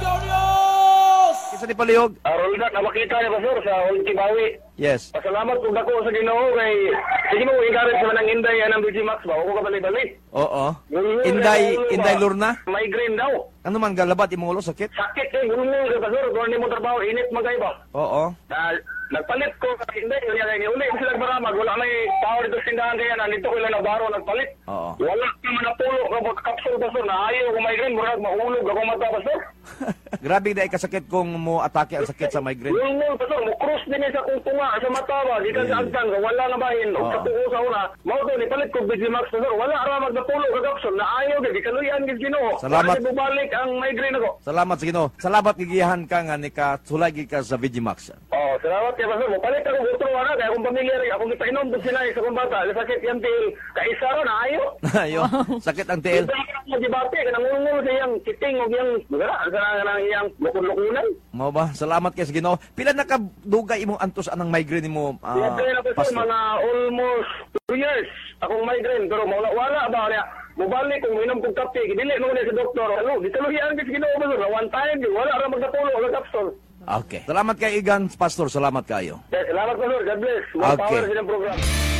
Isa ni palihog. Rolda, nakakita niya Pastor sa Ultimawi. Yes. Pasalamat kung dako sa Ginoo kay sige mo encourage sa manang Inday anang BG Max ba ako ka balik-balik. Oo. Inday Lurna. Migraine daw. Ano man galabat imong ulo sakit? Sakit kay gulmong sa Pastor, kung ni mo trabaho init magay ba. Oo. Nagpalit ko sa Inday kaya kay uli sila maramag wala may power dito sindahan kaya nandito ko lang nagbaro nagpalit. Oo. Wala ka man napulo ka kapsul Pastor na ayaw ko migraine murag mahulog ako mata Pastor. Grabe dai kasakit kung mo atake ang sakit sa migraine. Gulmong Pastor mo cross din sa kung tunga sa mata ba di ka sa agtan wala na bahin o sa tuko sa una mao to ni palit ko BG Max Pastor wala ra magnapulo ka kapsul na ayaw di kaluyan gid Ginoo. Salamat. Kasi bubalik ang migraine ako. Salamat sa Ginoo. Salamat gigiyahan ka nga ni ka sulagi ka sa Vigimax. Oh, salamat kay Pastor. Palit ako gutro ana kay akong pamilya rin akong gipainom bud sila sa kong bata. Sakit yan til kaisa ra na ayo. Ayo, sakit ang tiil. Mo dibate kanang ngungol sa iyang kiting o iyang magara sa iyang lukon-lukunan. Mao ba? Salamat kay sa Ginoo. Pila na ka dugay imong antos anang migraine mo? Kaya na Pastor mga almost 2 years akong migraine pero wala ba niya. Mubalik kung minom kong kape, dili mo na sa doktor. Ano, gitaluhian kay Ginoo ba one time wala ra magnapulo ang kapsul. Okay. Salamat kay Igan, Pastor. Salamat kayo. Salamat Pastor. God bless. More Okay. power sa inyong program.